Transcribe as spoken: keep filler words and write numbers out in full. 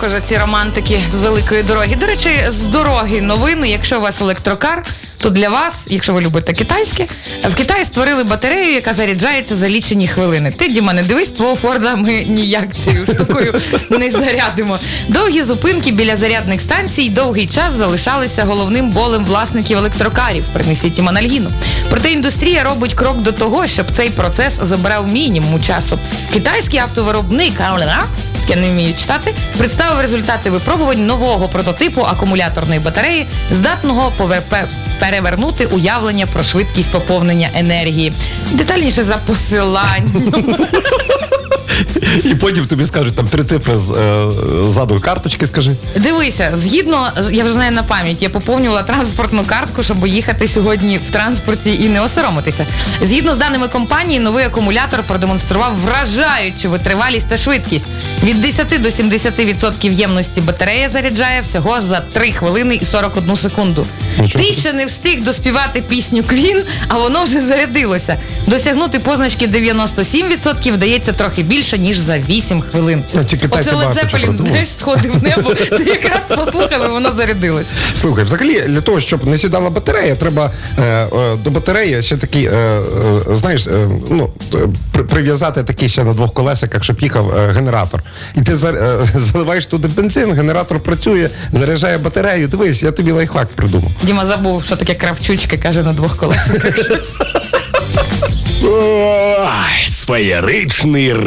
уже ці романтики з великої дороги. До речі, з дороги новини, якщо у вас електрокар, то для вас, якщо ви любите китайське, в Китаї створили батарею, яка заряджається за лічені хвилини. Ти, Діма, не дивись, твого Форда ми ніяк цією штукою не зарядимо. Довгі зупинки біля зарядних станцій довгий час залишалися головним болем власників електрокарів. Принесіть їм анальгіну. Проте індустрія робить крок до того, щоб цей процес забирав мінімум часу. Китайський автовиробник, я не вмію читати, представив результати випробувань нового прототипу акумуляторної батареї, здатного пове- перевернути уявлення про швидкість поповнення енергії. Детальніше за посиланням. І потім тобі скажуть, там три цифри з, е, ззаду карточки, скажи. Дивися, згідно, я вже знаю на пам'ять, я поповнювала транспортну картку, щоб їхати сьогодні в транспорті і не осоромитися. Згідно з даними компанії, новий акумулятор продемонстрував вражаючу витривалість та швидкість. Від десяти до сімдесяти відсотків ємності батарея заряджає всього за три хвилини і сорок одну секунду. Нічого Ти собі. ще не встиг доспівати пісню Queen, а воно вже зарядилося. Досягнути позначки дев'яносто сім відсотків вдається трохи більше, ніж за вісім хвилин. А ці китайці Оце Led багато чого Zeppelin, придумали. знаєш, сходив в небо, ти якраз послухав, і воно зарядилось. Слухай, взагалі, для того, щоб не сідала батарея, треба е, е, до батареї ще такий, е, е, знаєш, е, ну, при, прив'язати такий ще на двох колесиках, щоб їхав е, генератор. І ти за, е, заливаєш туди бензин, генератор працює, заряджає батарею. Дивись, я тобі лайфхак придумав. Діма забув, що таке кравчучка, каже, на двох колесиках. Ой, сфеєричний